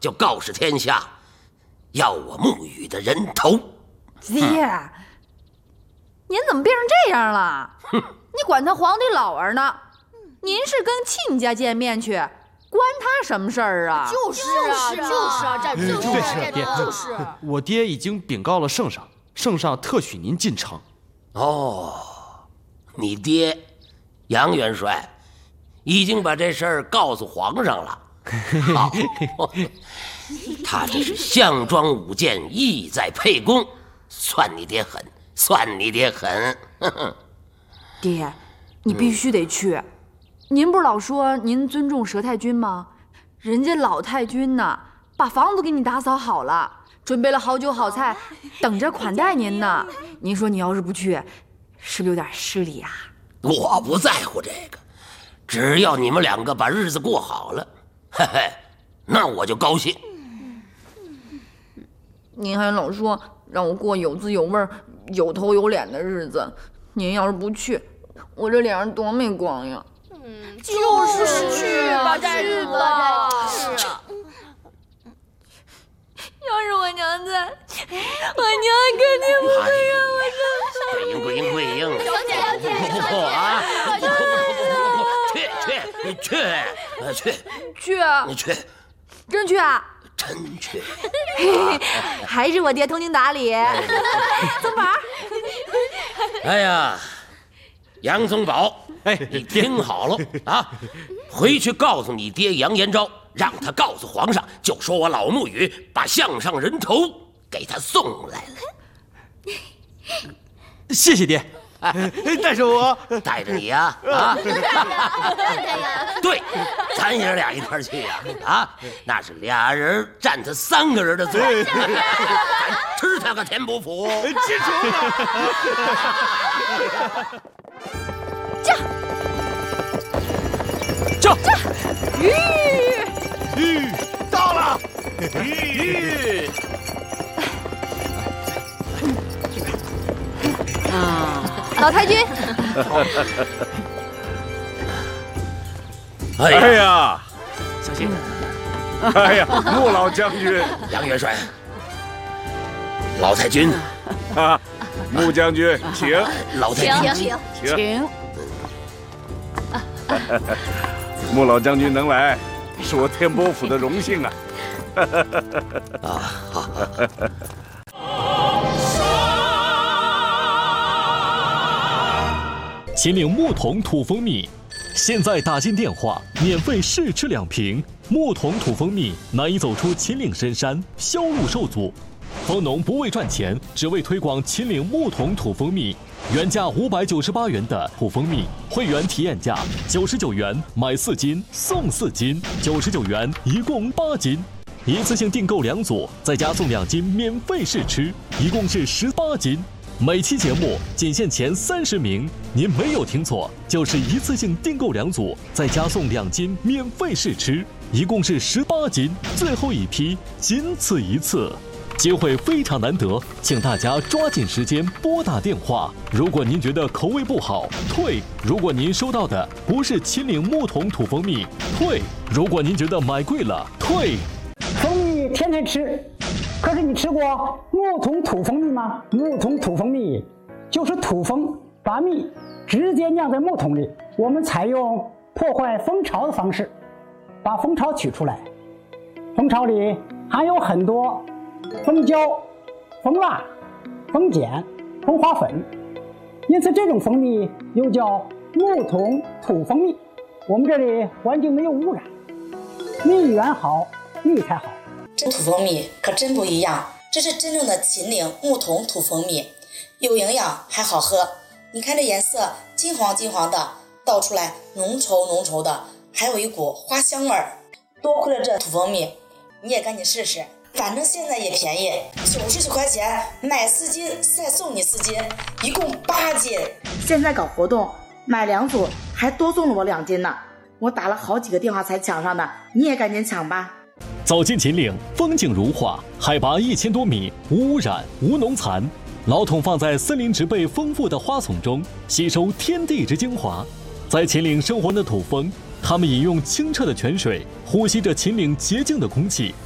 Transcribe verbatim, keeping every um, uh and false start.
就告示天下，要我沐雨的人头。 爹，您怎么变成这样了？你管他皇帝老儿呢？您是跟亲家见面去，关他什么事儿啊？ 就是啊，就是啊，这就是这爹， 就是我爹已经禀告了圣上，圣上特许您进城。 哦，你爹杨元帅已经把这事儿告诉皇上了。好，他这是项庄舞剑，意在沛公，算你爹狠，算你爹狠。 爹，你必须得去。您不是老说您尊重佘太君吗？人家老太君呐，把房子给你打扫好了，准备了好酒好菜，等着款待您呢。您说你要是不去，是不是有点失礼啊？ 我不在乎这个，只要你们两个把日子过好了，嘿嘿，那我就高兴。 您还老说让我过有滋有味、有头有脸的日子，您要是不去，我这脸上多没光呀！ 嗯，就是去吧，这日子是啊。 要是我娘在，我娘肯定不会让我上。 桂英，桂英，桂英， 小姐，小姐， 不不不啊！不不不不不，去去去去去啊！ 你去， 真去啊？ 真去。 还是我爹通情达理。宗宝， 哎呀，杨宗保， 哎， 你听好了啊，回去告诉你爹杨延昭，让他告诉皇上，就说我老沐雨把项上人头给他送来了。 谢谢爹。带着我， 带着你呀，啊！对，咱爷俩一块去呀，啊，那是俩人占他三个人的罪，咱吃他个天不服。 记住了。 驾！ 驾！ 驾！吁！ 吁！到了！吁！ 啊！老太君， 哎呀， 哎呀， 小心！ 哎呀，穆老将军， 杨元帅，老太君， 啊，穆将军，请， 老太君， 请请， 请。 穆老将军能来，是我天波府的荣幸啊！ 啊，好。 秦岭木桶土蜂蜜，现在打进电话免费试吃两瓶。木桶土蜂蜜难以走出秦岭深山，销路受阻。蜂农不为赚钱，只为推广秦岭木桶土蜂蜜。原价五百九十八元的土蜂蜜，会员体验价九十九元，买四斤送四斤，九十九元一共八斤。一次性订购两组，再加送两斤免费试吃，一共是十八斤。每期节目仅限前三十名，您没有听错，就是一次性订购两组，再加送两斤免费试吃，一共是十八斤，最后一批仅此一次，机会非常难得，请大家抓紧时间拨打电话。如果您觉得口味不好，退；如果您收到的不是秦岭木桶土蜂蜜，退；如果您觉得买贵了，退。 蜂蜜天天吃，可是你吃过木桶土蜂蜜吗？木桶土蜂蜜就是土蜂把蜜直接酿在木桶里，我们采用破坏蜂巢的方式，把蜂巢取出来。蜂巢里含有很多蜂胶、蜂蜡、蜂碱、蜂花粉，因此这种蜂蜜又叫木桶土蜂蜜。我们这里环境没有污染，蜜源好，蜜才好。 这土蜂蜜可真不一样，这是真正的秦岭木桶土蜂蜜，有营养还好喝。你看这颜色金黄金黄的，倒出来浓稠浓稠的，还有一股花香味儿。多亏了这土蜂蜜，你也赶紧试试，反正现在也便宜，九十九块钱买四斤再送你四斤，一共八斤。现在搞活动，买两组还多送了我两斤呢，我打了好几个电话才抢上的，你也赶紧抢吧。 走进秦岭，风景如画，海拔一千多米，无污染，无农残。老桶放在森林植被丰富的花丛中，吸收天地之精华。在秦岭生活的土蜂，它们饮用清澈的泉水，呼吸着秦岭洁净的空气，